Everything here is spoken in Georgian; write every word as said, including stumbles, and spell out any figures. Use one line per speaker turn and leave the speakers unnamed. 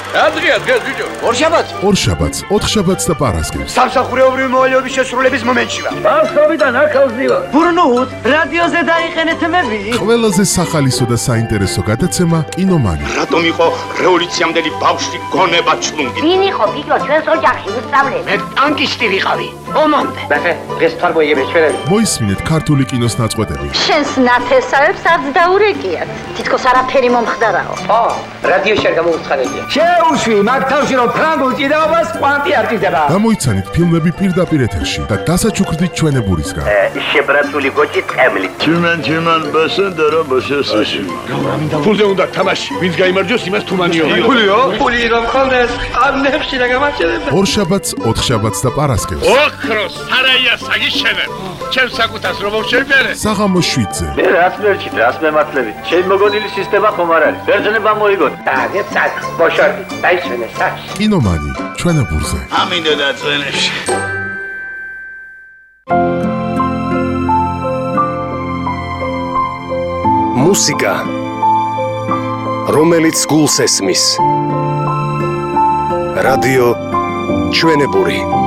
რა დღეა დღეს ბიჭო?
ორშაბათს.
ორშაბათს, ოთხშაბათს და პარასკევს.
სამსახურეობრივი მოვალეობის შესრულების მომენტში ვარ.
ბავშვობიდან აქავს დივა.
ბურნუთ, რადიოზე დაიხენეთ მები.
ყველაზე სახალისო და საინტერესო გადაცემა კინომანი.
რატომ იყო რევოლუციამდელი ბავშვი გონება ჩლუნგი?
ვინ იყო ფიქრო ჩვენს ოჯახში უსწავლე?
მე ტანკისტი ვიყავი. ომამდე.
ნახე, დღეს თარგმნიები ჩვენები.
მოისმინეთ ქართული კინოს ნაწყვეტები.
შენს ნათესავებს არც დაურეკიათ. თითქოს არაფერი მომხდარაო.
ო, რადიოში არ გამოვუცხადებია.
შეუშვი მაგ თავში რომ ფრანგულ ჭიდაობას კვანტი არ ჭიდება.
გამოიცანით ფილმები პირდაპირ ეთერში და დასაჩუქრდით ჩვენებურისგან.
შებრაცული გოჭი წემლი.
Tümen tümen basın dara basıyorsun.
ფულზე უნდა თამაში. ვინც გაიმარჯვოს, იმას თუმანიო. ფულიო? ფული რომ ხონდეს, ამნებში და გამარჯვება.
ორშაბათს, ოთხშაბათს და პარასკევს.
ოქროს სარაია საგიშენებ. ჩემ საკუთას რომ მოვშენებერე.
საღამოს შვიდზე.
Ne rasmerçi, rasmematlები. შენ მოგონილი სისტემა ხომ არ არის? ბერძნება მოიგონ.
დაგეთ საკ, ბოშორდი, დაიშვენე საკ.
კინომანი, ჩვენებურზე.
ამინდა დაწვენებში.
მუსიკა, რომელიც გულს ესმის. რადიო ჩვენებური.